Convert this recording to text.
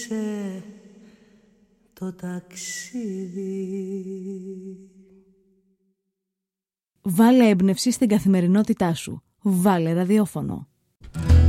το ταξίδι. Βάλε έμπνευση στην καθημερινότητά σου. Βάλε ραδιόφωνο.